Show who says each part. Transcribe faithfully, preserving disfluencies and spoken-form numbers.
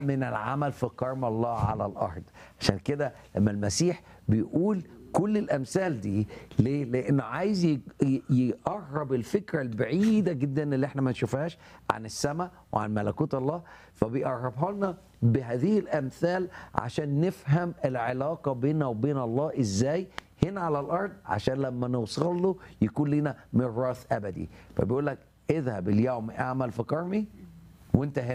Speaker 1: من العمل في كرم الله على الارض. عشان كده لما المسيح بيقول كل الامثال دي ليه؟ لانه عايز ي- ي- يقرب الفكره البعيده جدا اللي احنا ما نشوفهاش عن السماء وعن ملكوت الله، فبيقربها لنا بهذه الامثال عشان نفهم العلاقه بيننا وبين الله ازاي هنا على الارض، عشان لما نوصل له يكون لنا ميراث ابدي. فبيقول لك اذهب اليوم اعمل في كرمي وانت هنا